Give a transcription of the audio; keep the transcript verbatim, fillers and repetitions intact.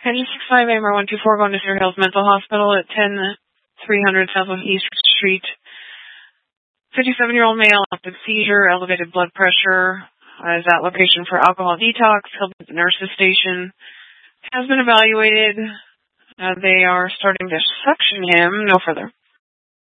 Engine six five, A M R one two four, going to Cedar Hills Mental Hospital at ten three hundred Southwest East Street. fifty-seven-year-old male, active seizure, elevated blood pressure. Uh, is at location for alcohol detox. He'll be at the nurse's station. Has been evaluated. Uh, they are starting to suction him. No further.